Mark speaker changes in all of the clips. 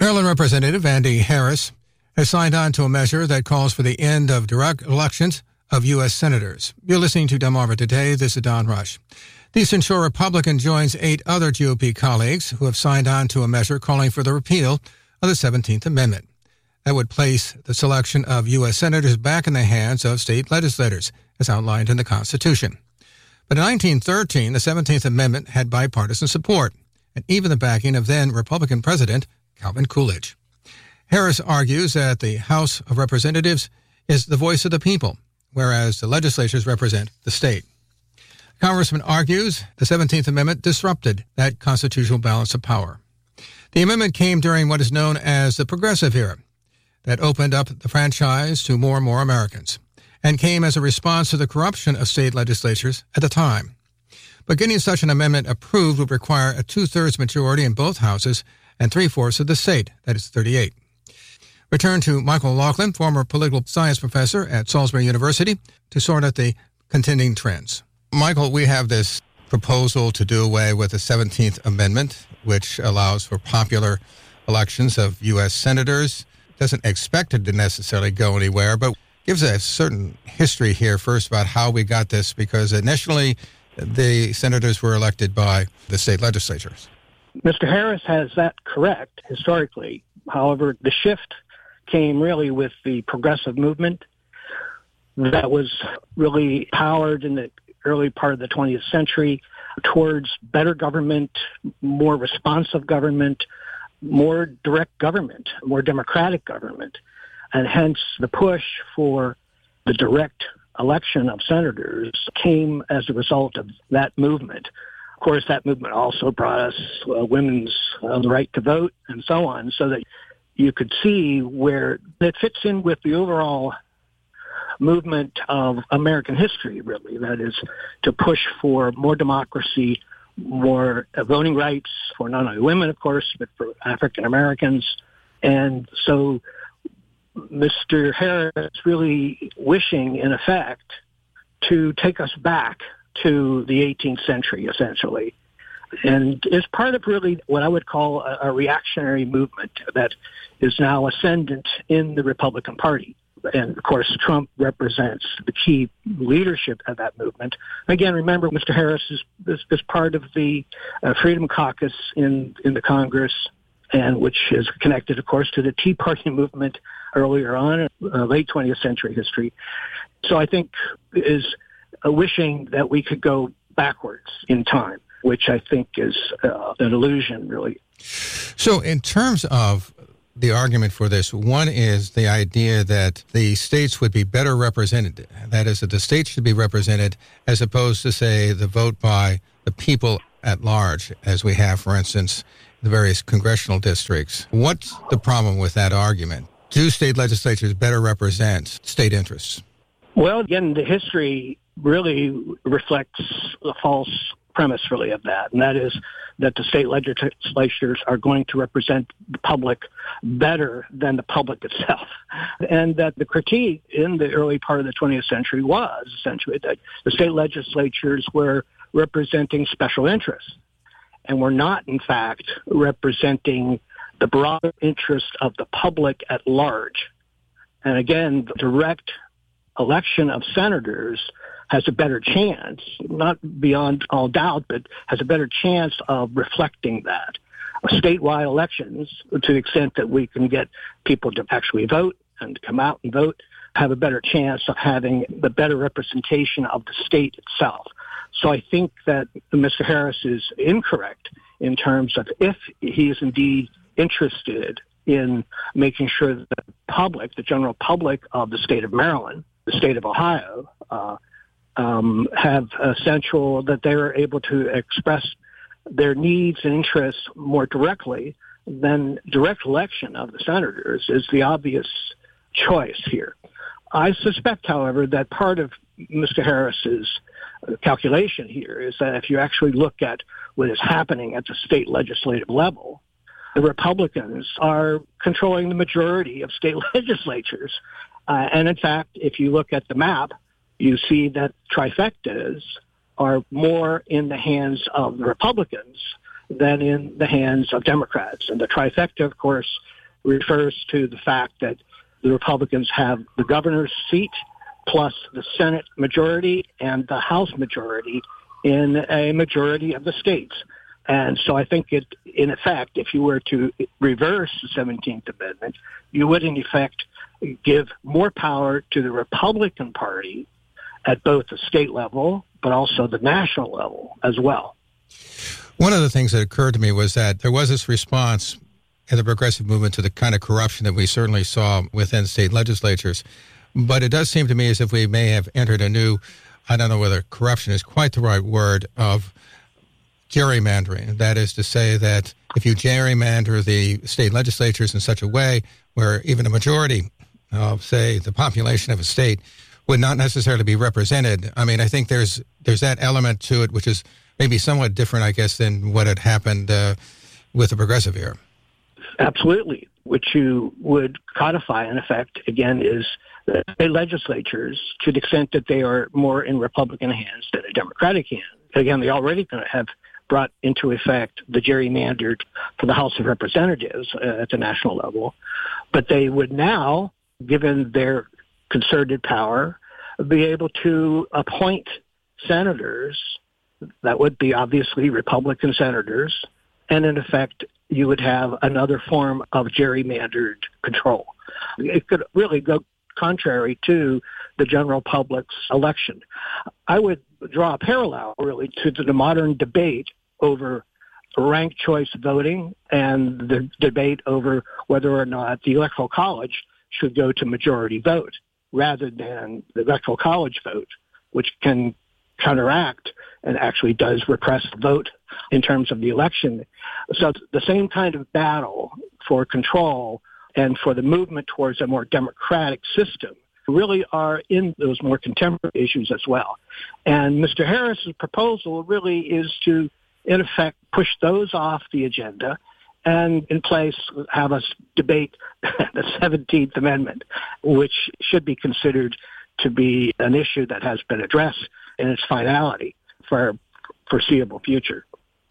Speaker 1: Maryland Representative Andy Harris has signed on to a measure that calls for the end of direct elections of U.S. senators. You're listening to Delmarva Today. This is Don Rush. The Eastern Shore Republican joins 8 other GOP colleagues who have signed on to a measure calling for the repeal of the 17th Amendment. That would place the selection of U.S. senators back in the hands of state legislators, as outlined in the Constitution. But in 1913, the 17th Amendment had bipartisan support, and even the backing of then Republican President Calvin Coolidge. Harris argues that the House of Representatives is the voice of the people, whereas the legislatures represent the state. The Congressman argues the 17th Amendment disrupted that constitutional balance of power. The amendment came during what is known as the Progressive Era, that opened up the franchise to more and more Americans, and came as a response to the corruption of state legislatures at the time. But getting such an amendment approved would require a 2/3 majority in both houses and 3/4 of the state, that is 38. Return to Michael Laughlin, former political science professor at Salisbury University, to sort out the contending trends. Michael, we have this proposal to do away with the 17th Amendment, which allows for popular elections of U.S. senators. Doesn't expect it to necessarily go anywhere, but gives a certain history here first about how we got this, because initially the senators were elected by the state legislatures.
Speaker 2: Mr. Harris has that correct historically. However, the shift came really with the progressive movement that was really powered in the early part of the 20th century towards better government, more responsive government, more direct government, more democratic government, and hence the push for the direct election of senators came as a result of that movement. Of course, that movement also brought us women's right to vote and so on, so that you could see where it fits in with the overall movement of American history, really. That is to push for more democracy, more voting rights for not only women, of course, but for African Americans. And so Mr. Harris is really wishing, in effect, to take us back to the 18th century, essentially. And is part of really what I would call a reactionary movement that is now ascendant in the Republican Party. And, of course, Trump represents the key leadership of that movement. Again, remember, Mr. Harris is part of the Freedom Caucus in the Congress, and which is connected, of course, to the Tea Party movement earlier on in late 20th century history. So I think is wishing that we could go backwards in time, which I think is an illusion, really.
Speaker 1: So in terms of the argument for this, one is the idea that the states would be better represented. That is, that the states should be represented as opposed to, say, the vote by the people at large, as we have, for instance, the various congressional districts. What's the problem with that argument? Do state legislatures better represent state interests?
Speaker 2: Well, again, the history really reflects a false premise, really, of that, and that is that the state legislatures are going to represent the public better than the public itself. And that the critique in the early part of the 20th century was essentially that the state legislatures were representing special interests and were not, in fact, representing the broader interest of the public at large. And again, the direct election of senators has a better chance, not beyond all doubt, but has a better chance of reflecting that. Statewide elections, to the extent that we can get people to actually vote and come out and vote, have a better chance of having the better representation of the state itself. So I think that Mr. Harris is incorrect in terms of if he is indeed interested in making sure that the public, the general public of the state of Maryland, the state of Ohio, have essential that they are able to express their needs and interests more directly, then direct election of the senators is the obvious choice here. I suspect, however, that part of Mr. Harris's calculation here is that if you actually look at what is happening at the state legislative level, the Republicans are controlling the majority of state legislatures. And in fact, if you look at the map, you see that trifectas are more in the hands of the Republicans than in the hands of Democrats. And the trifecta, of course, refers to the fact that the Republicans have the governor's seat plus the Senate majority and the House majority in a majority of the states. And so I think in effect, if you were to reverse the 17th Amendment, you would in effect give more power to the Republican Party at both the state level, but also the national level as well.
Speaker 1: One of the things that occurred to me was that there was this response in the progressive movement to the kind of corruption that we certainly saw within state legislatures. But it does seem to me as if we may have entered a new, I don't know whether corruption is quite the right word, of gerrymandering. That is to say that if you gerrymander the state legislatures in such a way where even a majority of, say, the population of a state would not necessarily be represented, I mean, I think there's that element to it which is maybe somewhat different, I guess, than what had happened with the progressive era.
Speaker 2: Absolutely. Which you would codify, in effect, again, is the state legislatures, to the extent that they are more in Republican hands than a Democratic hands. Again, they already have brought into effect the gerrymandered for the House of Representatives at the national level. But they would now, given their concerted power, be able to appoint senators that would be obviously Republican senators, and in effect, you would have another form of gerrymandered control. It could really go contrary to the general public's election. I would draw a parallel, really, to the modern debate over ranked choice voting and the debate over whether or not the Electoral College should go to majority vote rather than the Electoral College vote, which can counteract and actually does repress the vote in terms of the election. So the same kind of battle for control and for the movement towards a more democratic system really are in those more contemporary issues as well. And Mr. Harris's proposal really is to, in effect, push those off the agenda and in place have us debate the 17th Amendment, which should be considered to be an issue that has been addressed in its finality for a foreseeable future.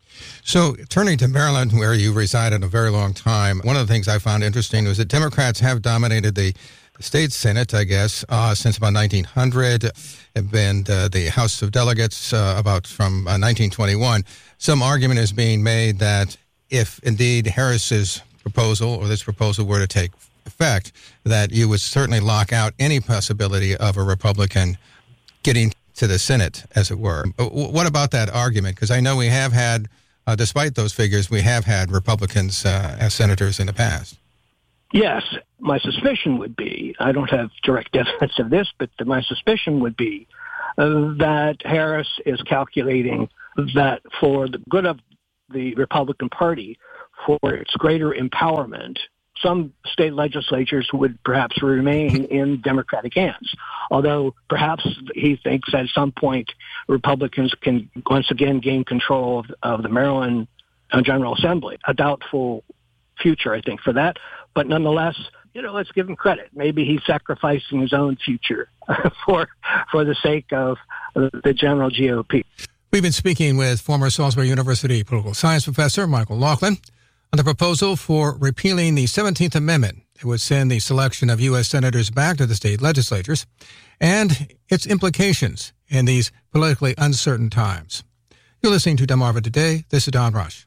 Speaker 1: So turning to Maryland, where you resided a very long time, one of the things I found interesting was that Democrats have dominated the state Senate, I guess, since about 1900, have been the House of Delegates about from 1921. Some argument is being made that if indeed Harris's proposal or this proposal were to take effect, that you would certainly lock out any possibility of a Republican getting to the Senate, as it were. What about that argument? Because I know we have had, despite those figures, we have had Republicans as senators in the past.
Speaker 2: Yes, my suspicion would be, I don't have direct evidence of this, but my suspicion would be that Harris is calculating that for the good of the Republican Party, for its greater empowerment, some state legislatures would perhaps remain in Democratic hands, although perhaps he thinks at some point Republicans can once again gain control of the Maryland General Assembly. A doubtful future, I think, for that. But nonetheless, let's give him credit. Maybe he's sacrificing his own future for the sake of the general GOP.
Speaker 1: We've been speaking with former Salisbury University political science professor Michael Laughlin on the proposal for repealing the 17th Amendment. It would send the selection of U.S. senators back to the state legislatures and its implications in these politically uncertain times. You're listening to Delmarva Today. This is Don Rush.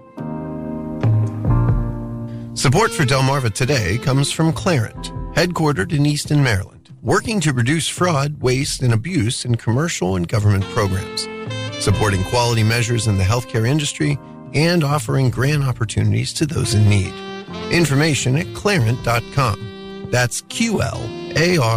Speaker 3: Support for Delmarva Today comes from Clarent, headquartered in Easton, Maryland, working to reduce fraud, waste, and abuse in commercial and government programs, supporting quality measures in the healthcare industry, and offering grant opportunities to those in need. Information at clarent.com. That's QLARANT.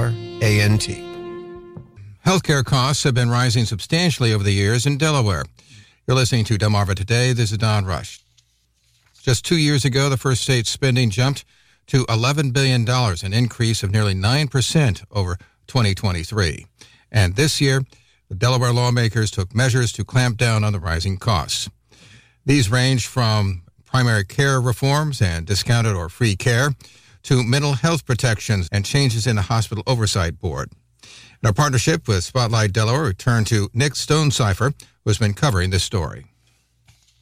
Speaker 1: Healthcare costs have been rising substantially over the years in Delaware. You're listening to Delmarva Today. This is Don Rush. Just 2 years ago, the first state spending jumped to $11 billion, an increase of nearly 9% over 2023. And this year, the Delaware lawmakers took measures to clamp down on the rising costs. These range from primary care reforms and discounted or free care to mental health protections and changes in the Hospital Oversight Board. In our partnership with Spotlight Delaware, we turn to Nick Stonecipher, who has been covering this story.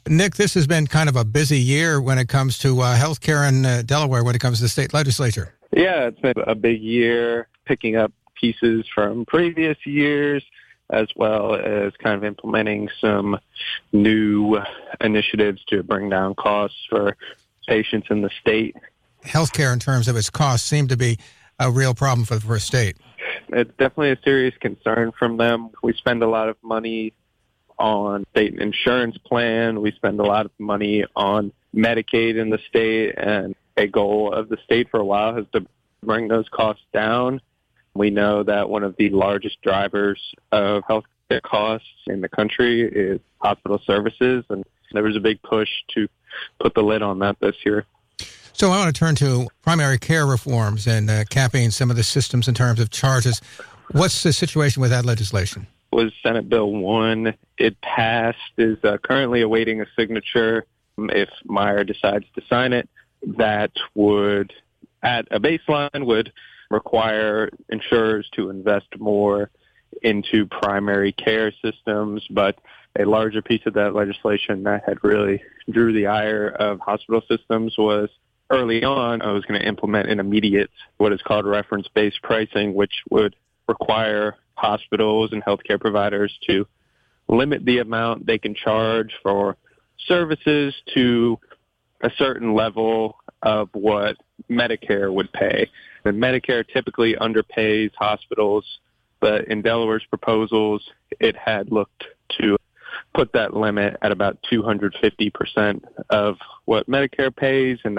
Speaker 1: Nick, this has been kind of a busy year when it comes to healthcare in Delaware, when it comes to the state legislature.
Speaker 4: Yeah, it's been a big year, picking up pieces from previous years, as well as kind of implementing some new initiatives to bring down costs for patients in the state.
Speaker 1: Healthcare, in terms of its costs, seemed to be a real problem for the first state.
Speaker 4: It's definitely a serious concern from them. We spend a lot of money on state insurance plan. We spend a lot of money on Medicaid in the state, and a goal of the state for a while has to bring those costs down. We know that one of the largest drivers of healthcare costs in the country is hospital services, and there was a big push to put the lid on that this year.
Speaker 1: So I want to turn to primary care reforms and capping some of the systems in terms of charges. What's the situation with that legislation?
Speaker 4: Was Senate Bill 1. It passed, is currently awaiting a signature. If Meyer decides to sign it, that would, at a baseline, would require insurers to invest more into primary care systems. But a larger piece of that legislation that had really drew the ire of hospital systems was early on, I was going to implement an immediate, what is called reference-based pricing, which would require hospitals and healthcare providers to limit the amount they can charge for services to a certain level of what Medicare would pay. And Medicare typically underpays hospitals, but in Delaware's proposals, it had looked to put that limit at about 250% of what Medicare pays, and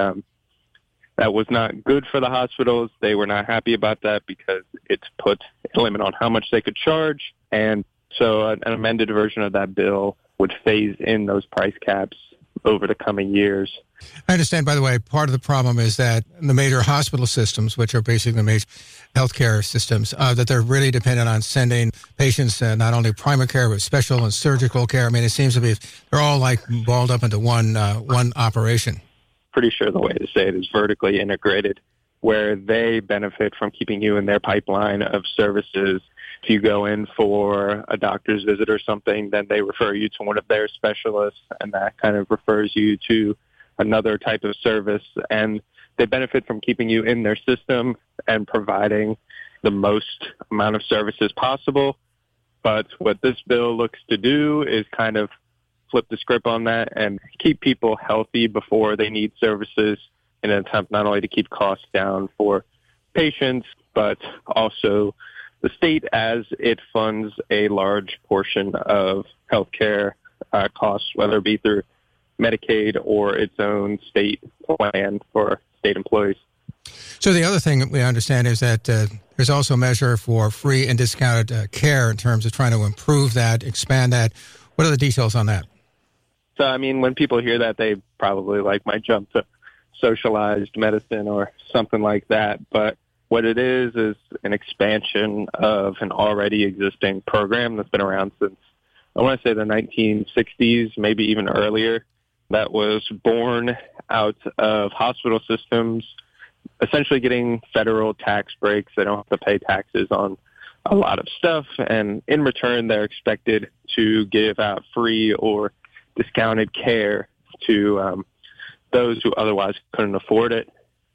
Speaker 4: that was not good for the hospitals. They were not happy about that because it's put a limit on how much they could charge. And so an amended version of that bill would phase in those price caps over the coming years.
Speaker 1: I understand, by the way, part of the problem is that the major hospital systems, which are basically the major healthcare systems, that they're really dependent on sending patients not only primary care, but special and surgical care. I mean, it seems to be they're all like balled up into one operation.
Speaker 4: Pretty sure the way to say it is vertically integrated, where they benefit from keeping you in their pipeline of services. If you go in for a doctor's visit or something, then they refer you to one of their specialists, and that kind of refers you to another type of service. And they benefit from keeping you in their system and providing the most amount of services possible. But what this bill looks to do is kind of flip the script on that and keep people healthy before they need services in an attempt not only to keep costs down for patients, but also the state as it funds a large portion of healthcare costs, whether it be through Medicaid or its own state plan for state employees.
Speaker 1: So the other thing that we understand is that there's also a measure for free and discounted care in terms of trying to improve that, expand that. What are the details on that?
Speaker 4: So, I mean, when people hear that, they probably might jump to socialized medicine or something like that. But what it is an expansion of an already existing program that's been around since, I want to say, the 1960s, maybe even earlier, that was born out of hospital systems essentially getting federal tax breaks. They don't have to pay taxes on a lot of stuff. And in return, they're expected to give out free or discounted care to those who otherwise couldn't afford it.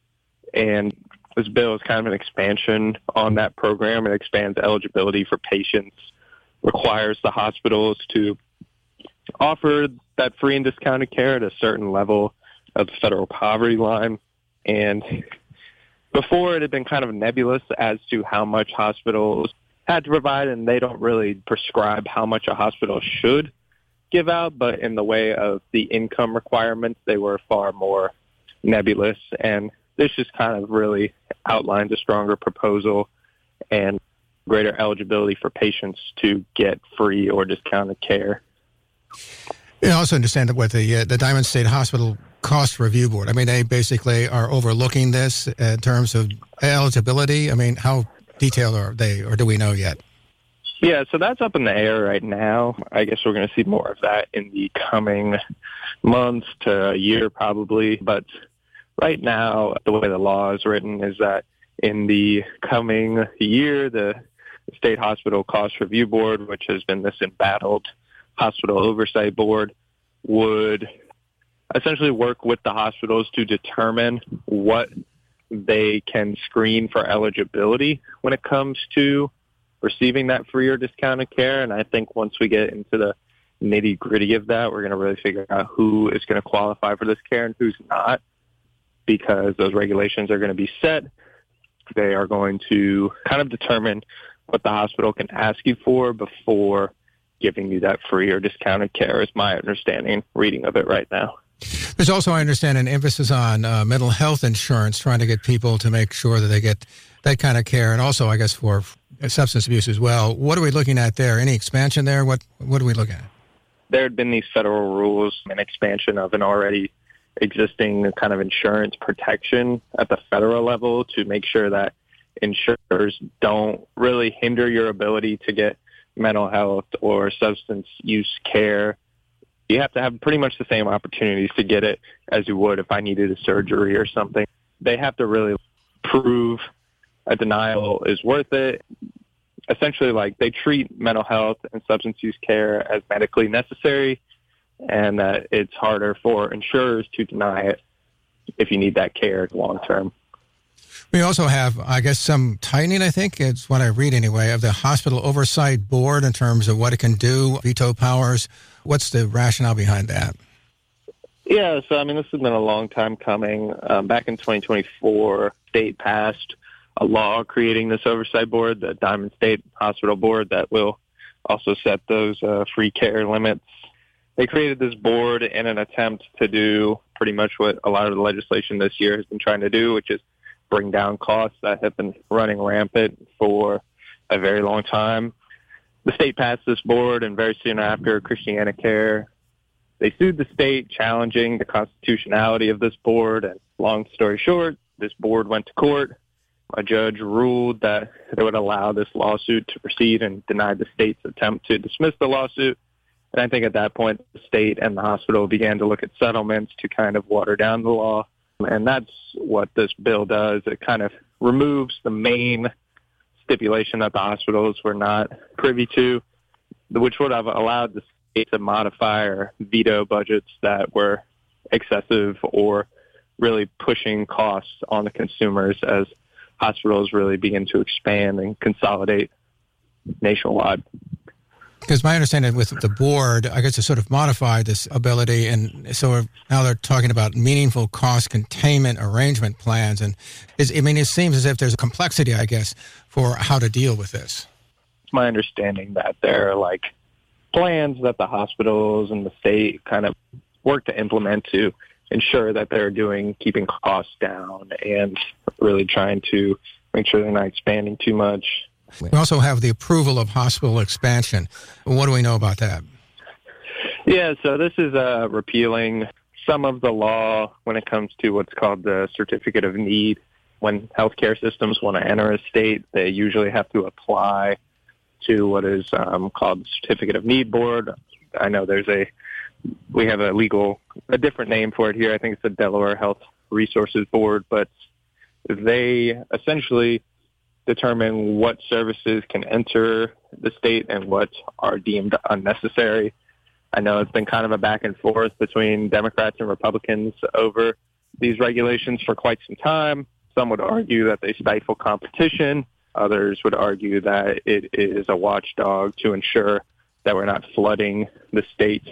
Speaker 4: And this bill is kind of an expansion on that program. It expands eligibility for patients, requires the hospitals to offer that free and discounted care at a certain level of the federal poverty line. And before, it had been kind of nebulous as to how much hospitals had to provide, and they don't really prescribe how much a hospital should give out, but in the way of the income requirements, they were far more nebulous. And this just kind of really outlines a stronger proposal and greater eligibility for patients to get free or discounted care.
Speaker 1: I also understand that with the Diamond State Hospital Cost Review Board, I mean, they basically are overlooking this in terms of eligibility. I mean, how detailed are they, or do we know yet?
Speaker 4: Yeah, so that's up in the air right now. I guess we're going to see more of that in the coming months to a year probably. But right now, the way the law is written is that in the coming year, the State Hospital Cost Review Board, which has been this embattled hospital oversight board, would essentially work with the hospitals to determine what they can screen for eligibility when it comes to receiving that free or discounted care. And I think once we get into the nitty-gritty of that, we're going to really figure out who is going to qualify for this care and who's not, because those regulations are going to be set. They are going to kind of determine what the hospital can ask you for before giving you that free or discounted care, is my understanding, reading of it right now.
Speaker 1: There's also, I understand, an emphasis on mental health insurance, trying to get people to make sure that they get that kind of care, and also, I guess, for substance abuse as well. What are we looking at there? Any expansion there? What do we look at?
Speaker 4: There had been these federal rules and expansion of an already existing kind of insurance protection at the federal level to make sure that insurers don't really hinder your ability to get mental health or substance use care. You have to have pretty much the same opportunities to get it as you would if I needed a surgery or something. They have to really prove a denial is worth it. Essentially, like, they treat mental health and substance use care as medically necessary, and that it's harder for insurers to deny it if you need that care long term.
Speaker 1: We also have, I guess, some tightening, I think, it's what I read anyway, of the Hospital Oversight Board in terms of what it can do, veto powers. What's the rationale behind that?
Speaker 4: Yeah, so, I mean, this has been a long time coming. Back in 2024, state passed a law creating this oversight board, the Diamond State Hospital Board, that will also set those free care limits. They created this board in an attempt to do pretty much what a lot of the legislation this year has been trying to do, which is bring down costs that have been running rampant for a very long time. The state passed this board, and very soon after, ChristianaCare, they sued the state, challenging the constitutionality of this board. And long story short, this board went to court. A judge ruled that they would allow this lawsuit to proceed and denied the state's attempt to dismiss the lawsuit. And I think at that point, the state and the hospital began to look at settlements to kind of water down the law. And that's what this bill does. It kind of removes the main stipulation that the hospitals were not privy to, which would have allowed the state to modify or veto budgets that were excessive or really pushing costs on the consumers as hospitals really begin to expand and consolidate nationwide.
Speaker 1: Because my understanding with the board, I guess, to sort of modify this ability, and so now they're talking about meaningful cost containment arrangement plans. And it seems as if there's a complexity, I guess, for how to deal with this.
Speaker 4: It's my understanding that there are like plans that the hospitals and the state kind of work to implement to ensure that they're keeping costs down and really trying to make sure they're not expanding too much.
Speaker 1: We also have the approval of hospital expansion. What do we know about that?
Speaker 4: Yeah, so this is repealing some of the law when it comes to what's called the Certificate of Need. When healthcare systems want to enter a state, they usually have to apply to what is called the Certificate of Need Board. I know we have a different name for it here. I think it's the Delaware Health Resources Board, but they essentially determine what services can enter the state and what are deemed unnecessary. I know it's been kind of a back and forth between Democrats and Republicans over these regulations for quite some time. Some would argue that they stifle competition. Others would argue that it is a watchdog to ensure that we're not flooding the states